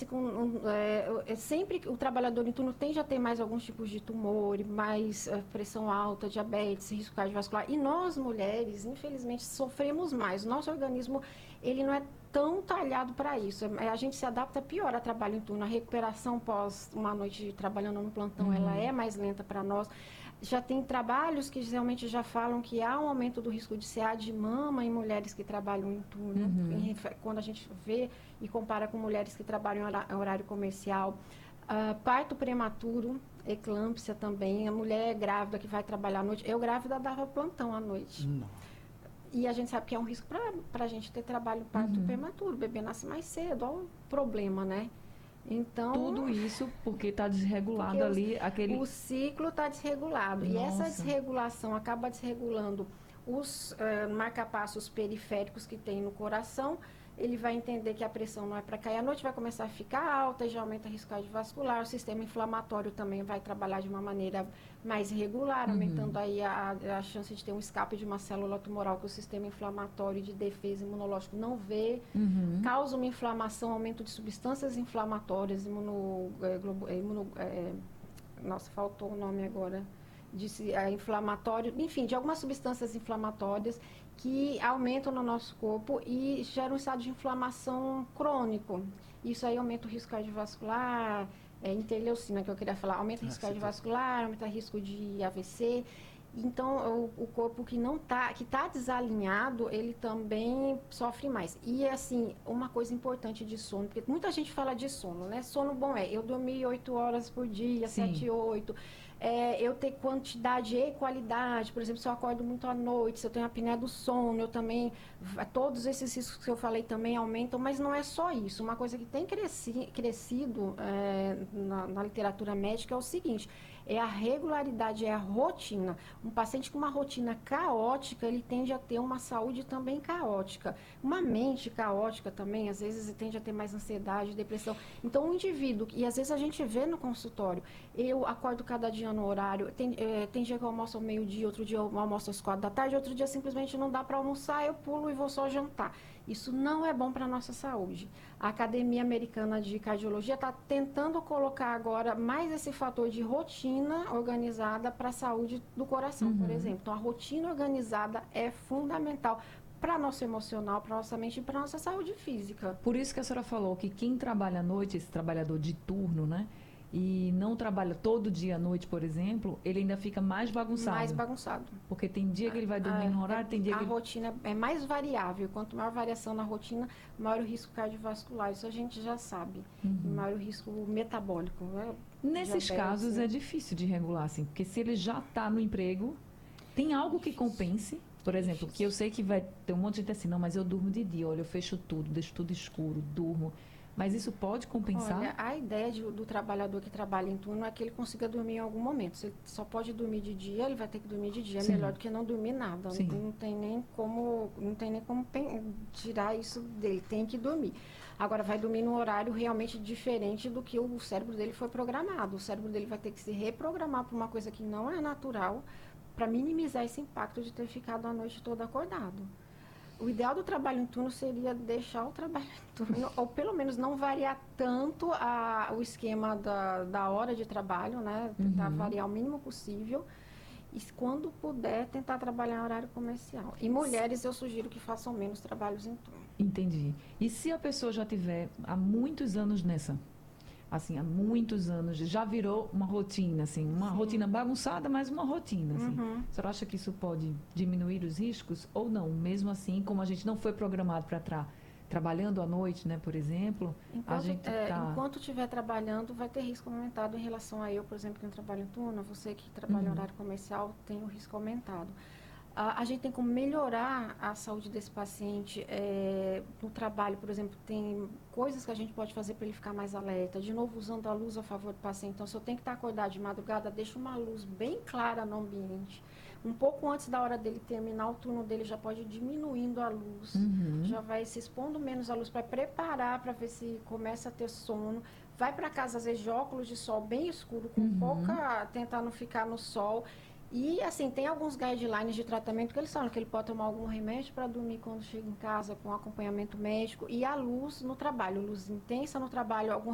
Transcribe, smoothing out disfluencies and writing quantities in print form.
aparece com... sempre que o trabalhador em turno tende a ter mais alguns tipos de tumor, mais pressão alta, diabetes, risco cardiovascular. E nós, mulheres, infelizmente, sofremos mais. O nosso organismo, ele não é tão talhado para isso. A gente se adapta pior a trabalho em turno. A recuperação pós uma noite trabalhando no plantão, ela é mais lenta para nós. Já tem trabalhos que realmente já falam que há um aumento do risco de CA de mama em mulheres que trabalham em turno. Quando a gente vê e compara com mulheres que trabalham em horário comercial. Parto prematuro, eclâmpsia também. A mulher grávida que vai trabalhar à noite. Eu grávida dava plantão à noite. Não. E a gente sabe que é um risco para a gente ter trabalho parto prematuro. O bebê nasce mais cedo. Olha o problema, né? Então, tudo isso porque está desregulado ali aquele... O ciclo está desregulado. Nossa. E essa desregulação acaba desregulando os marcapassos periféricos que tem no coração. Ele vai entender que a pressão não é para cair à noite, vai começar a ficar alta, já aumenta o risco cardiovascular. O sistema inflamatório também vai trabalhar de uma maneira mais regular, aumentando aí a chance de ter um escape de uma célula tumoral que o sistema inflamatório de defesa imunológico não vê. Causa uma inflamação, aumento de substâncias inflamatórias, nossa, faltou o nome agora. Inflamatório, enfim, de algumas substâncias inflamatórias que aumentam no nosso corpo e geram um estado de inflamação crônico. Isso aí aumenta o risco cardiovascular, interleucina, que eu queria falar, aumenta o risco cardiovascular, aumenta o risco de AVC. Então, o corpo que não tá, que está desalinhado, ele também sofre mais. E, assim, uma coisa importante de sono, porque muita gente fala de sono, né? Sono bom eu dormir 8 horas por dia, 7, 8. Eu ter quantidade e qualidade. Por exemplo, se eu acordo muito à noite, se eu tenho apneia do sono, eu também... Todos esses riscos que eu falei também aumentam, mas não é só isso. Uma coisa que tem crescido na literatura médica é o seguinte, é a regularidade, é a rotina. Um paciente com uma rotina caótica, ele tende a ter uma saúde também caótica. Uma mente caótica também, às vezes, tende a ter mais ansiedade, depressão. Então, um indivíduo, e às vezes a gente vê no consultório, eu acordo cada dia no horário, tem dia que eu almoço ao meio-dia, outro dia eu almoço às 4 da tarde, outro dia simplesmente não dá para almoçar, eu pulo e vou só jantar. Isso não é bom para a nossa saúde. A Academia Americana de Cardiologia está tentando colocar agora mais esse fator de rotina organizada para a saúde do coração, por exemplo. Então, a rotina organizada é fundamental para nosso emocional, para nossa mente e para nossa saúde física. Por isso que a senhora falou que quem trabalha à noite, esse trabalhador de turno, né? E não trabalha todo dia à noite, por exemplo, ele ainda fica mais bagunçado. Mais bagunçado. Porque tem dia que ele vai dormir no horário, tem dia que... A rotina é mais variável. Quanto maior variação na rotina, maior o risco cardiovascular. Isso a gente já sabe. Maior o risco metabólico. Nesses casos é difícil de regular, assim. Porque se ele já está no emprego, tem algo que compense. Por exemplo, que eu sei que vai ter um monte de gente assim, não, mas eu durmo de dia, olha, eu fecho tudo, deixo tudo escuro, durmo... Mas isso pode compensar? Olha, a ideia do trabalhador que trabalha em turno é que ele consiga dormir em algum momento. Se ele só pode dormir de dia, ele vai ter que dormir de dia. É melhor do que não dormir nada. Não tem nem como tirar isso dele. Tem que dormir. Agora, vai dormir num horário realmente diferente do que o cérebro dele foi programado. O cérebro dele vai ter que se reprogramar para uma coisa que não é natural para minimizar esse impacto de ter ficado a noite toda acordado. O ideal do trabalho em turno seria deixar o trabalho em turno, ou pelo menos não variar tanto o esquema da hora de trabalho, né? Tentar variar o mínimo possível. E quando puder, tentar trabalhar em horário comercial. E mulheres, eu sugiro que façam menos trabalhos em turno. Entendi. E se a pessoa já tiver há muitos anos nessa? Assim, há muitos anos, já virou uma rotina, assim, uma rotina bagunçada, mas uma rotina, assim. A senhora acha que isso pode diminuir os riscos ou não? Mesmo assim, como a gente não foi programado para trabalhando à noite, né, por exemplo, enquanto estiver trabalhando, vai ter risco aumentado em relação a eu, por exemplo, que não trabalho em turno, você que trabalha em horário comercial, tem o risco aumentado. A gente tem como melhorar a saúde desse paciente no trabalho, por exemplo, tem coisas que a gente pode fazer para ele ficar mais alerta, de novo usando a luz a favor do paciente. Então, se eu tenho que estar acordado de madrugada, deixa uma luz bem clara no ambiente. Um pouco antes da hora dele terminar o turno dele, já pode ir diminuindo a luz, já vai se expondo menos à luz para preparar, para ver se começa a ter sono. Vai para casa, às vezes, de óculos de sol bem escuro, com pouca, tentar não ficar no sol. E, assim, tem alguns guidelines de tratamento que eles falam que ele pode tomar algum remédio para dormir quando chega em casa, com acompanhamento médico. E a luz no trabalho, luz intensa no trabalho, algum